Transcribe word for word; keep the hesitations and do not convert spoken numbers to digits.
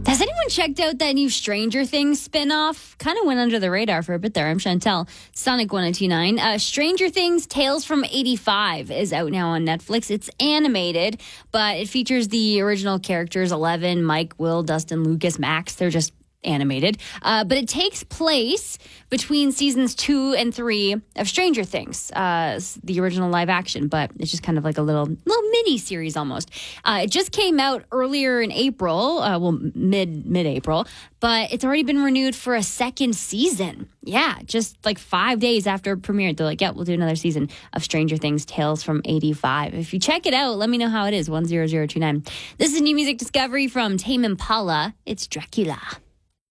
Has anyone checked out that new Stranger Things spinoff? Kind of went under the radar for a bit there. I'm Chantel, Sonic one oh two nine. Uh, Stranger Things Tales from eighty-five is out now on Netflix. It's animated, but it features the original characters, Eleven, Mike, Will, Dustin, Lucas, Max. They're just animated. Uh, but it takes place between seasons two and three of Stranger Things, uh, the original live action, but it's just kind of like a little little mini series almost. Uh, it just came out earlier in April, uh, well, mid mid April, but it's already been renewed for a second season. Yeah, just like five days after it premiered, they're like, yeah, we'll do another season of Stranger Things Tales from eighty-five. If you check it out, let me know how it is, one zero zero two nine. This is New Music Discovery from Tame Impala. It's Dracula.